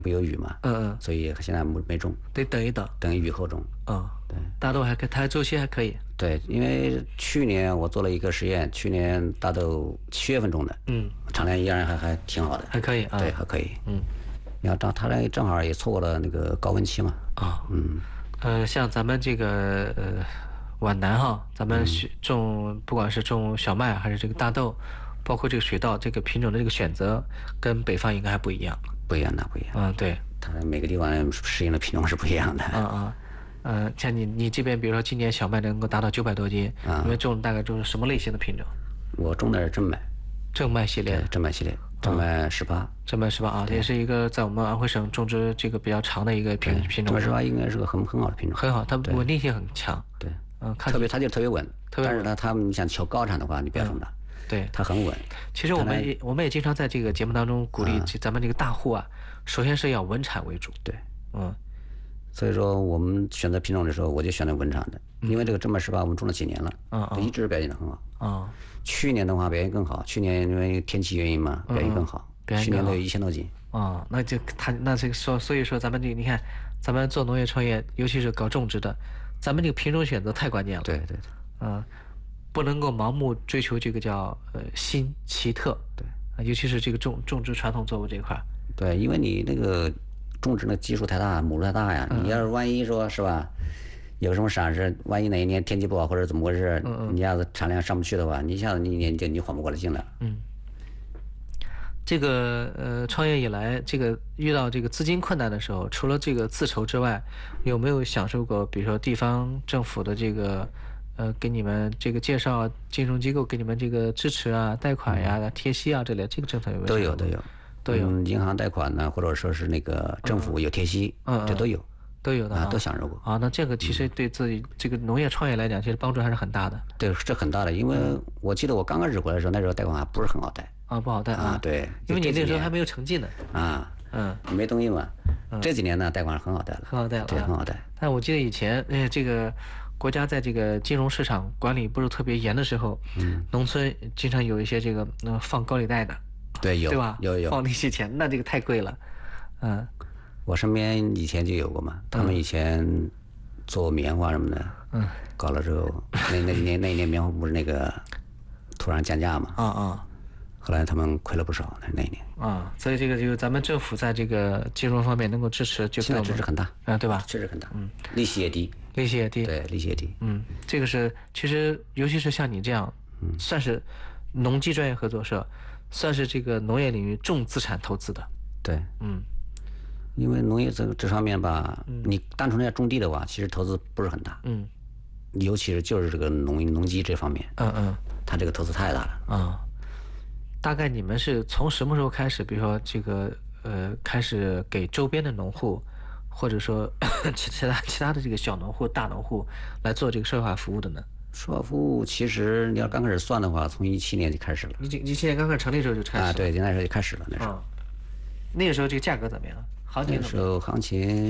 不有雨嘛，所以现在没种， 得等一等， 等雨后种。 对，大豆还可以，它周期还可以。 对，因为去年我做了一个实验，去年大豆7月份种的，产量依然还挺好的， 还可以啊。 对，还可以。你要它那正好也错过了那个高温期嘛。 像咱们这个皖南哈，咱们种不管是种小麦还是这个大豆，包括这个水稻这个品种的这个选择，跟北方应该还不一样。 不一样，那不一样。 对， 它每个地方适应的品种是不一样的。 像你这边，比如说今年小麦能够达到900多斤，你们种大概种什么类型的品种？ 我种的是正麦。 正麦系列。 正麦系列，正麦18。 正麦18啊，也是一个在我们安徽省种植这个比较长的一个品种。 正麦18应该是个很好的品种。 很好，它稳定性很强。 对，它就特别稳。但是它你想求高产的话，你不要种它。 对， 它很稳。 其实我们也经常在这个节目当中鼓励咱们这个大户啊，首先是要稳产为主。 对，所以说我们选择品种的时候，我就选择稳产的，因为这个正麦18我们种了几年了，一直表现得很好。去年的话表现更好，去年因为天气原因嘛，表现更好。去年都有1000多斤。 那这个所以说咱们这个你看，咱们做农业创业，尤其是搞种植的，咱们这个品种选择太关键了。 对。 不能够盲目追求这个叫新奇特。 对， 尤其是这个种植传统作物这一块。 对，因为你那个种植的基数太大，母数太大呀。你要是万一说是吧，有什么闪失，万一哪一年天气不好或者怎么回事，你要是产量上不去的话，你一下子你缓不过来劲了。 这个创业以来，这个遇到这个资金困难的时候，除了这个自筹之外，有没有享受过，比如说地方政府的这个给你们这个介绍金融机构给你们这个支持啊、贷款呀、贴息啊这类，这个政策有没有？都有。 银行贷款呢，或者说是那个政府有贴息，这都有。 都有的啊， 都享受过啊。那这个其实对自己这个农业创业来讲，其实帮助还是很大的。 对，这很大的，因为我记得我刚开始回来的时候，那时候贷款还不是很好贷不好贷啊。 对， 因为你那时候还没有成绩呢没东西嘛。这几年呢，贷款很好贷了， 很好贷了， 对，很好贷。 但我记得以前这个国家在这个金融市场管理不是特别严的时候，农村经常有一些这个放高利贷的， 对，有， 对吧？ 有放利息钱，那这个太贵了， 我身边以前就有过嘛，他们以前做棉花什么的，搞了之后，那一年棉花不是那个突然降价嘛，后来他们亏了不少，那一年所以这个就是咱们政府在这个金融方面能够支持，就现在支持很大对吧？ 支持很大，利息也低， 对， 利息也低， 这个是其实尤其是像你这样，算是农机专业合作社，算是这个农业领域重资产投资的， 对，因为农业这方面吧，你单纯的要种地的话，其实投资不是很大，尤其是就是这个农机这方面，它这个投资太大了， 大概你们是从什么时候开始，比如说这个开始给周边的农户，或者说其他的这个小农户、大农户来做这个社会化服务的呢？ 社会化服务其实你要刚开始算的话，从17年就开始了。 17年刚开始成立的时候就开始了对，那时候就开始了，那时候。 那个时候这个价格怎么样？行情那时候行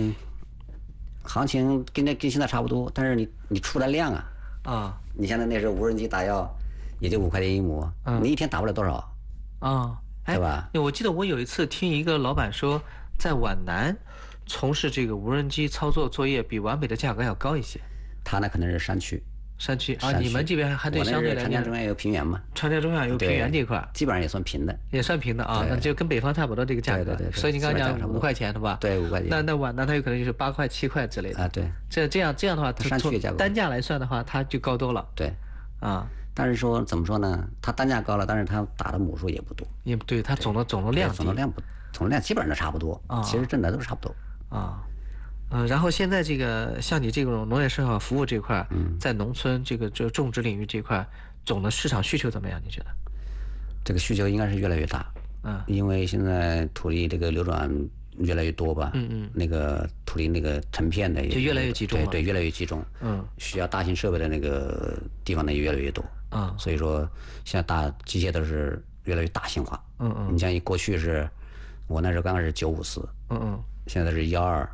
情跟现在差不多，但是你出的量你像那时候无人机打药也就5块钱1亩，你一天打不了多少对吧？ 我记得我有一次听一个老板说，在皖南从事这个无人机操作作业比皖北的价格要高一些。 他那可能是山区你们这边还对相对来讲， 长江中下游平原嘛， 长江中下游平原这一块基本上也算平的， 那就跟北方差不多这个价格。 对， 所以你刚讲5块钱是吧？ 对，5块钱。 那皖南它有可能就是8块7块之类的对。 这样的话， 山区价格单价来算的话，它就高多了。 对。但是说怎么说呢？它单价高了，但是它打的亩数也不多。 也不对，它总的量基本上都差不多。其实挣的都差不多。 然后现在这个像你这种农业社会化服务这块，在农村这个种植领域这块，总的市场需求怎么样？你觉得？ 这个需求应该是越来越大。因为现在土地这个流转越来越多吧。那个土地那个成片的就越来越集中。 对，越来越集中。需要大型设备的那个地方呢也越来越多。所以说现在大机械都是越来越大型化。你像过去是，我那时候刚开始954。现在是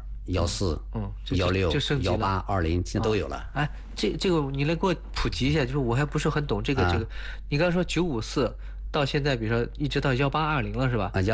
12、14、16、18、20，现在都有了。 这个你来给我普及一下，就是我还不是很懂这个。你刚才说954， 到现在，比如说一直到1820了，是吧？ 啊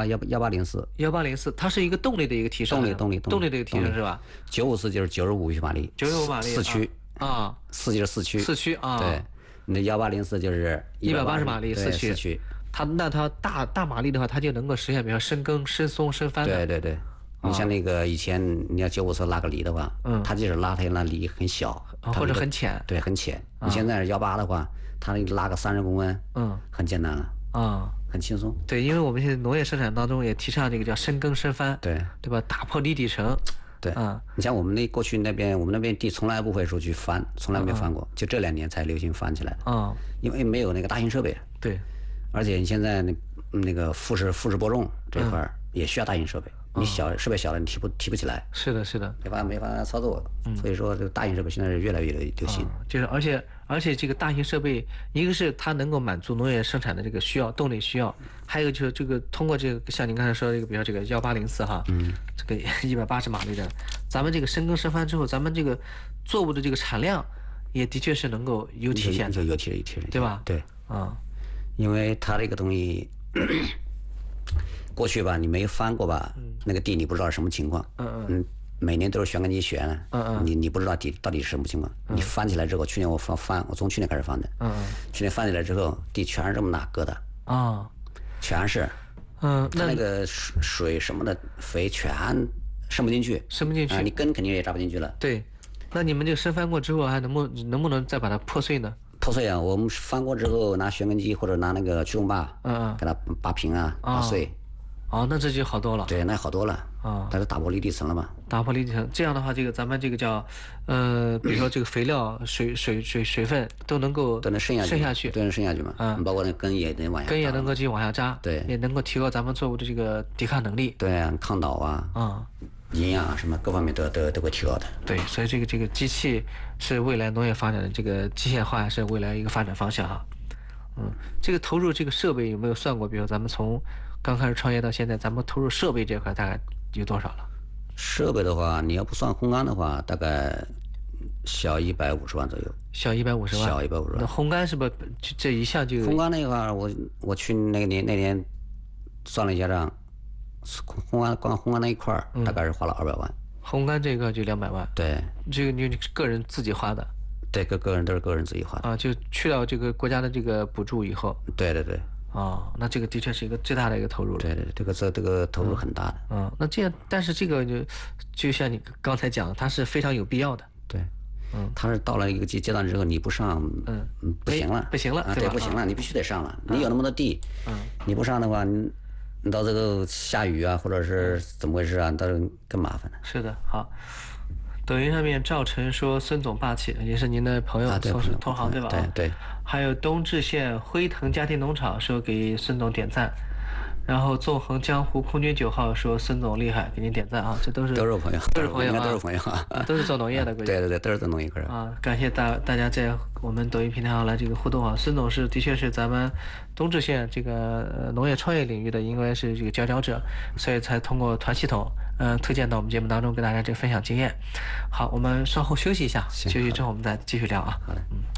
，1804， 它是一个动力的一个提升，动力的一个提升是吧 ？954就是95匹马力 ，95马力 ，4驱啊 ，4就是4驱， 四驱啊， 对，那1804就是 180马力 4驱。 它大马力的话，它就能够实现，比如说升更、升松、升翻的。 对，你像那个以前你要954拉个离的话，它即使拉它那离很小， 或者很浅， 对，很浅。你现在18的话，它拉个30公分，很简单了啊， 很轻松。 对，因为我们现在农业生产当中也提倡这个叫升更升翻， 对吧？打破离地层。 对，你像我们过去我们那边地从来不会说去翻，从来没翻过，就这2年才流行翻起来的。因为没有那个大型设备。 对， 而且你现在那个复式播种这块也需要大型设备，你设备小了你提不起来。 是的， 没法操作。所以说这个大型设备现在是越来越流行。 就是而且这个大型设备，一个是它能够满足农业生产的这个需要，动力需要，还有一个就是这个通过这个像您刚才说的这个，比如说这个1804哈，这个180马力的，咱们这个升更升翻之后，咱们这个作物的这个产量也的确是能够有体现的， 有体现， 对吧？ 对，因为它这个东西过去吧，你没翻过吧，那个地你不知道什么情况，每年都是旋根机旋，你不知道地到底是什么情况。你翻起来之后，去年我从去年开始翻的，去年翻起来之后，地全是这么大疙瘩全是，它那个水什么的肥全渗不进去，你根肯定也扎不进去了。 对，那你们这个深翻过之后，还能不能再把它破碎呢？ 破碎啊！我们翻过之后，拿旋根机或者拿那个驱动把，给它拔平拔碎。 那这就好多了。 对，那好多了。它是打破离地层了嘛？ 打破离地层，这样的话，这个咱们这个叫，比如说这个肥料、水分都能渗下去， 都能渗下去嘛。包括那根也能往下， 根也能够继续往下扎， 对， 也能够提高咱们作物的这个抵抗能力。 对啊，抗倒营养什么各方面都会提高的。 对，所以这个机器是未来农业发展的这个机械化是未来一个发展方向哈。这个投入这个设备有没有算过？比如咱们从刚开始创业到现在，咱们投入设备这块大概有多少了？ 设备的话，你要不算烘干的话，大概小150万左右。 小150万。 小150万。 那烘干是不是这一项就？ 烘干那块儿，我去那年算了一下账。光烘干那一块儿，大概是花了200万。 烘干这个就200万。对，这个你个人自己花的。 对，个人都是个人自己花的。 就去掉这个国家的这个补助以后。 对。 那这个的确是一个最大的一个投入了。 对，这个投入很大的。 那这样，但是这个就像你刚才讲的，它是非常有必要的。 对。它是到了一个阶段之后，你不上，不行了，对，不行了，你必须得上了。你有那么多地，你不上的话，你到这个下雨啊，或者是怎么回事啊，到时候更麻烦了。 是的，好。抖音上面赵晨说孙总霸气，也是您的朋友，同行对吧？ 对。 还有东至县辉腾家庭农场说给孙总点赞，然后纵横江湖空军9号说孙总厉害，给您点赞啊，这都是朋友，应该都是朋友都是做农业的。 对，都是做农业的感谢大家在我们抖音平台上来这个互动孙总的确是咱们东至县这个农业创业领域的应该是这个佼佼者，所以才通过团系统推荐到我们节目当中跟大家这分享经验。好，我们稍后休息一下，休息之后我们再继续聊啊。 好的。